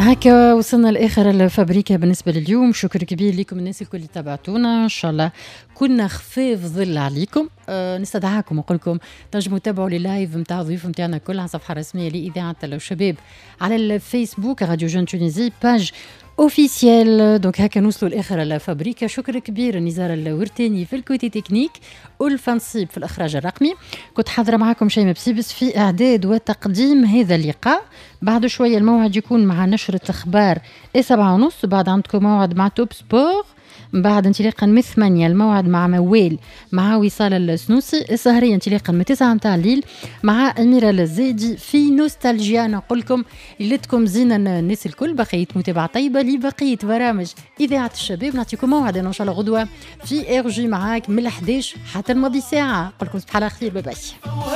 هكا وصلنا لآخر الفابريكا بالنسبة لليوم. شكر كبير لكم الناس الكل اللي تابعتونا. إن شاء الله كنا خفاف ظل عليكم. نستدعاكم ونقول لكم تنجموا تتابعوا لي لايف نتاع الضيوف نتاعنا كل على الصفحة الرسمية لإذاعة الشباب على الفيسبوك راديو جون تونيزي باج اوفيسيال. دونك هكا نوصلوا لاخر الفابريكا. شكر كبير نزار الورتاني في الكوتي تكنيك والفنصيب في الاخراج الرقمي. كنت حاضره معكم شيماء بسيبس في اعداد وتقديم هذا اللقاء. بعد شويه الموعد يكون مع نشره اخبار 7:30. بعد عندكم موعد مع توب سبور. بعد انطلاقا من 8 الموعد مع موال مع وصال السنوسي. السهريه انطلاقا من 9 متاع الليل مع أميرة الزيدي في نوستالجيا. نقول لكم ليلتكم زينه الناس الكل. بقيه متابعه طيبه لبقيه برامج اذاعه الشباب. نعطيكم موعد ان شاء الله غدوه في ار جي معاك من 11 حتى الماضي ساعه. نقول لكم صباح الخير. باي باي.